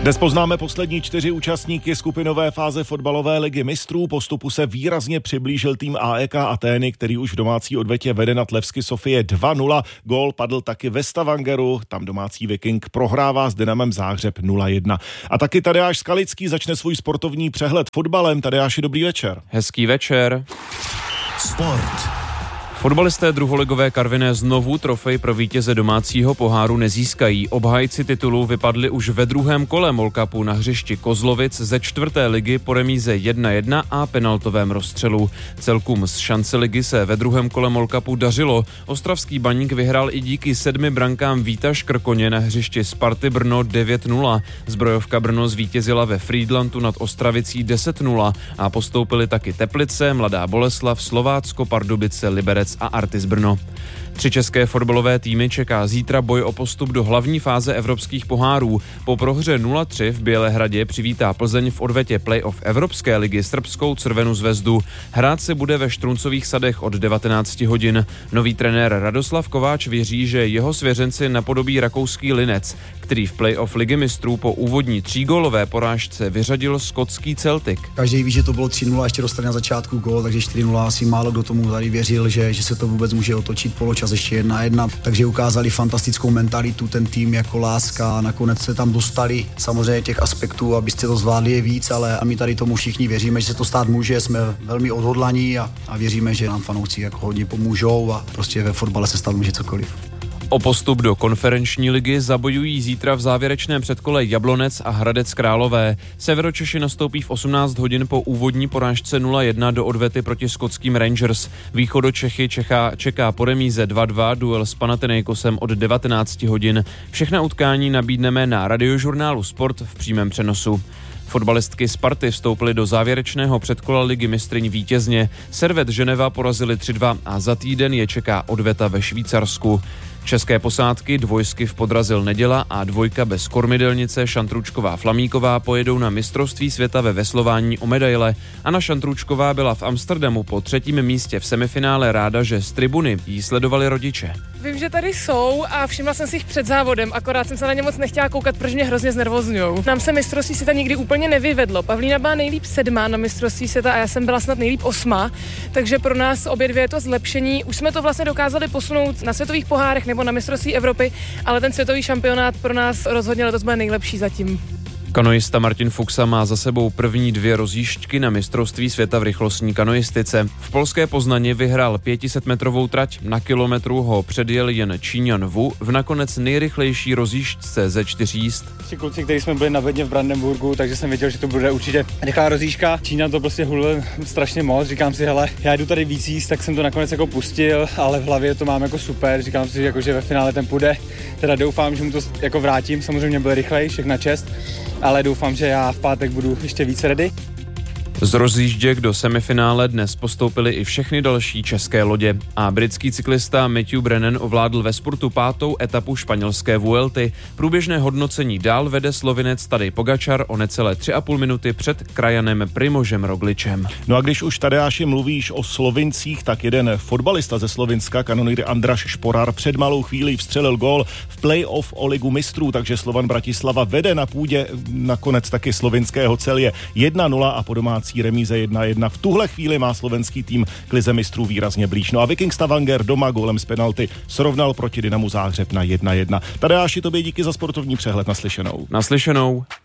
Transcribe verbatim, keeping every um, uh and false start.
Dnes poznáme poslední čtyři účastníky skupinové fáze fotbalové ligy mistrů. Postupu se výrazně přiblížil tým A E K Atény, který už v domácí odvetě vede nad Levski Sofie dva nula. Gól padl taky ve Stavangeru, tam domácí Viking prohrává s Dynamem Záhřeb nula jedna. A taky Tadeáš Skalický začne svůj sportovní přehled fotbalem. Tadeáši, dobrý večer. Hezký večer. Sport. Fotbalisté druholigové Karviné znovu trofej pro vítěze domácího poháru nezískají. Obhájci titulu vypadli už ve druhém kole Mall Cupu na hřišti Kozlovic ze čtvrté ligy po remíze jedna jedna a penaltovém rozstřelu. Celkům z šance ligy se ve druhém kole Mall Cupu dařilo. Ostravský Baník vyhrál i díky sedmi brankám Víta Škrkoně na hřišti Sparty Brno devět nula. Zbrojovka Brno zvítězila ve Frýdlantu nad Ostravicí deset nula a postoupili taky Teplice, Mladá Boleslav, Slovácko, Pardubice, Liberec a Artis Brno. Tři české fotbalové týmy čeká zítra boj o postup do hlavní fáze evropských pohárů. Po prohře nula tři v Bělehradě přivítá Plzeň v odvetě playoff Evropské ligy srbskou Crvenu zvezdu. Hrát se bude ve Štruncových sadech od devatenáct hodin. Nový trenér Radoslav Kováč věří, že jeho svěřenci napodobí rakouský Linec, který v playoff ligy mistrů po úvodní třígólové porážce vyřadil skotský Celtic. Každý ví, že to bylo tři nula, ještě dostali na začátku gól, takže čtyři nula, asi málo kdo tomu tady věřil, že, že se to vůbec může otočit, poločas ještě jedna jedna, takže ukázali fantastickou mentalitu, ten tým jako láska a nakonec se tam dostali, samozřejmě těch aspektů, abyste to zvládli je víc, ale a my tady tomu všichni věříme, že se to stát může, jsme velmi odhodlaní a, a věříme, že nám fanoušci jako hodně pomůžou a prostě ve fotbale se stát může cokoliv. O postup do konferenční ligy zabojují zítra v závěrečném předkole Jablonec a Hradec Králové. Severočeši nastoupí v osmnáct hodin po úvodní porážce nula jedna do odvety proti skotským Rangers. Východočechy čeká, čeká po remíze dva dva duel s Panathinaikosem od devatenáct hodin. Všechna utkání nabídneme na Radiožurnálu Sport v přímém přenosu. Fotbalistky Sparty vstoupily do závěrečného předkola ligy mistryň vítězně. Servet Ženeva porazili tři dva a za týden je čeká odveta ve Švýcarsku. České posádky dvojsky v Podrazil Neděla a dvojka bez kormidelnice Šantručková Flamíková pojedou na mistrovství světa ve veslování o medaile. Anna Šantručková byla v Amsterdamu po třetím místě v semifinále ráda, že z tribuny jí sledovali rodiče. Vím, že tady jsou a všimla jsem si jich před závodem, akorát jsem se na ně moc nechtěla koukat, protože mě hrozně znervozňujou. Nám se mistrovství světa nikdy úplně nevyvedlo. Pavlína byla nejlíp sedmá na mistrovství světa a já jsem byla snad nejlíp osma, takže pro nás obě dvě je to zlepšení. Už jsme to vlastně dokázali posunout na světových pohárech nebo na mistrovství Evropy, ale ten světový šampionát pro nás rozhodně letos bude nejlepší zatím. Kanoista Martin Fuxa má za sebou první dvě rozjížďky na mistrovství světa v rychlostní kanoistice. V polské Poznani vyhrál pětisetmetrovou trať, na kilometru ho předjel jen Číňan Wu v nakonec nejrychlejší rozjížďce ze čtyř jízd. Tři kluci, kteří jsme byli na bedně v Brandenburgu, takže jsem věděl, že to bude určitě rychlá rozjížďka. Číňan to prostě hulil strašně moc, říkám si, hele, já jdu tady víc jíst, tak jsem to nakonec jako pustil, ale v hlavě to mám jako super, říkám si, jako, že ve finále ten půjde. Teda doufám, že mu to jako vrátím, samozřejmě byl rychlej, všechna čest. Ale doufám, že já v pátek budu ještě víc ready. Z rozjížděk do semifinále dnes postoupily i všechny další české lodě a britský cyklista Matthew Brennan ovládl ve spurtu pátou etapu španělské Vuelty. Průběžné hodnocení dál vede Slovinec Tadej Pogačar o necelé tři a půl minuty před krajanem Primožem Rogličem. No a když už Tadeáši mluvíš o Slovincích, tak jeden fotbalista ze Slovinska, kanonýr Andraš Šporar, před malou chvílí vstřelil gól v play-off o ligu mistrů, takže Slovan Bratislava vede na půdě nakonec taky slovinského Celje jedna nula a po domácí remíze jedna jedna. V tuhle chvíli má slovenský tým k lize mistrů výrazně blíž. No a Viking Stavanger doma gólem z penalty srovnal proti Dynamu Záhřeb na jedna jedna. Tadeáši, tobě díky za sportovní přehled. Naslyšenou. Naslyšenou.